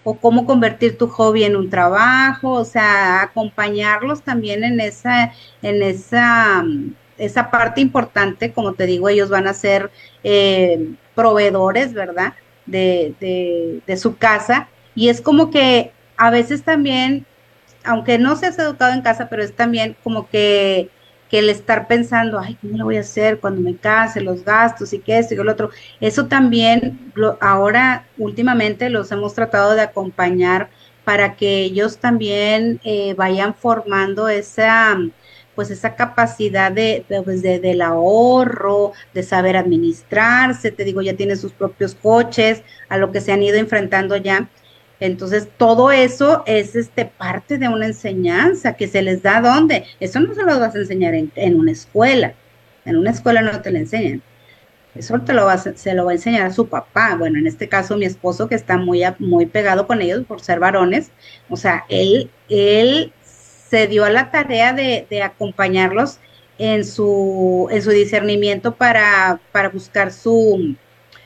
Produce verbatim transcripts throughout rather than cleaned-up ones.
o cómo convertir tu hobby en un trabajo, o sea, acompañarlos también en esa, en esa, mm, esa parte importante, como te digo, ellos van a ser eh, proveedores, ¿verdad? De, de, de su casa, y es como que a veces también, aunque no seas educado en casa, pero es también como que, que el estar pensando, ay, ¿cómo lo voy a hacer cuando me case? Los gastos y que esto y que lo otro. Eso también, lo, ahora últimamente los hemos tratado de acompañar para que ellos también eh, vayan formando esa, pues esa capacidad de, de, pues de, del ahorro, de saber administrarse, te digo, ya tienen sus propios coches, a lo que se han ido enfrentando ya. Entonces, todo eso es este parte de una enseñanza que se les da ¿dónde? Eso no se lo vas a enseñar en, en una escuela. En una escuela no te lo enseñan. Eso te lo vas, a- se lo va a enseñar a su papá. Bueno, en este caso, mi esposo, que está muy, a- muy pegado con ellos por ser varones. O sea, él, él se dio a la tarea de, de acompañarlos en su, en su discernimiento para, para buscar su,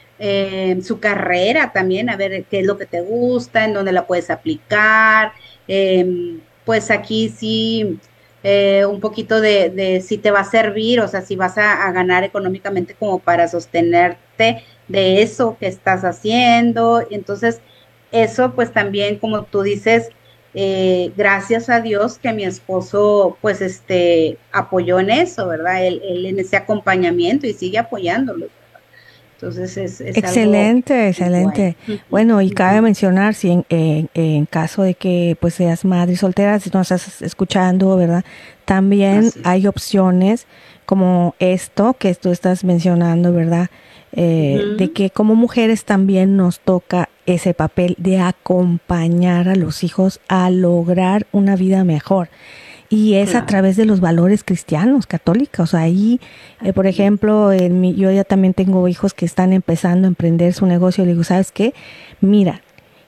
eh, su carrera también, a ver qué es lo que te gusta, en dónde la puedes aplicar. Eh, pues aquí sí, eh, un poquito de, de si te va a servir, o sea, si vas a, a ganar económicamente como para sostenerte de eso que estás haciendo. Entonces, eso pues también, como tú dices, eh, gracias a Dios que mi esposo pues este apoyó en eso, ¿verdad? Él, él en ese acompañamiento y sigue apoyándolo. Entonces es, es algo Excelente, muy bueno. excelente. Ujú, Bueno, y cabe ujú. mencionar, si en, en, en caso de que pues seas madre soltera, si no estás escuchando, ¿verdad? También Así es. hay opciones como esto que tú estás mencionando, ¿verdad? Eh, de Ujú, que como mujeres también nos toca ese papel de acompañar a los hijos a lograr una vida mejor. Y es a claro, través de los valores cristianos, católicos. Ahí, eh, por así es. ejemplo, en mi, yo ya también tengo hijos que están empezando a emprender su negocio. Le digo, ¿sabes qué? Mira,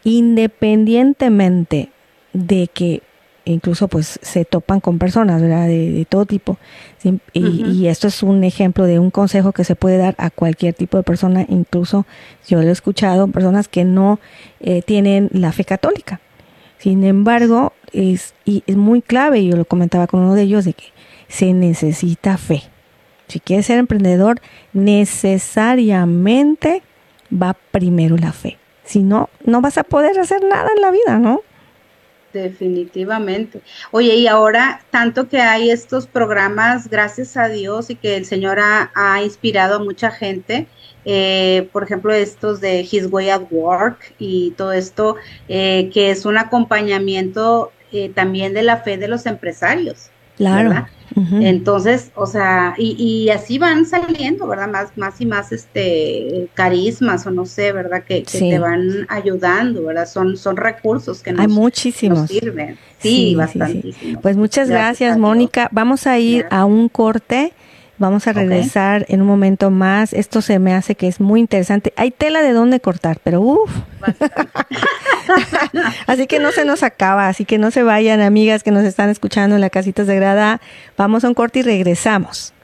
independientemente de que incluso pues se topan con personas, ¿verdad? De, de todo tipo. ¿Sí? Y, Ujú, y esto es un ejemplo de un consejo que se puede dar a cualquier tipo de persona. Incluso yo lo he escuchado, personas que no eh, tienen la fe católica. Sin embargo, es, y es muy clave, y yo lo comentaba con uno de ellos, de que se necesita fe. Si quieres ser emprendedor, necesariamente va primero la fe. Si no, no vas a poder hacer nada en la vida, ¿no? definitivamente. Oye, y ahora tanto que hay estos programas, gracias a Dios, y que el Señor ha, ha inspirado a mucha gente, eh, por ejemplo, estos de His Way at Work y todo esto, eh, que es un acompañamiento eh, también de la fe de los empresarios, Claro. ¿verdad? Ujú. Entonces, o sea, y, y así van saliendo, ¿verdad? Más, más y más este carismas o no sé, ¿verdad? Que, que te Sí, van ayudando, ¿verdad? Son, son recursos que hay nos, nos muchísimos. sirven. Sí, Sí, sí, sí. bastantísimos. Pues muchas Gracias gracias, a Dios. Mónica. Vamos a ir a Gracias. un corte. Vamos a Ok. regresar en un momento más. Esto se me hace que es muy interesante. Hay tela de dónde cortar, pero uff. Bastante. Así que no se nos acaba. Así que no se vayan, amigas que nos están escuchando en la casita sagrada. Vamos a un corte y regresamos.